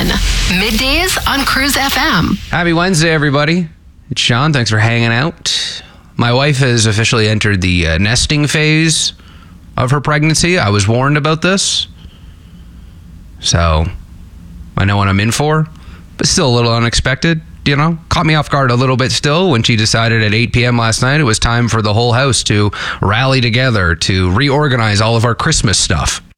1. Middays on Cruise FM. Happy Wednesday, everybody. It's Sean. Thanks for hanging out. My wife has officially entered the nesting phase of her pregnancy. I was warned about this, so I know what I'm in for, but still a little unexpected. You know, caught me off guard a little bit still when she decided at 8 p.m. last night it was time for the whole house to rally together to reorganize all of our Christmas stuff.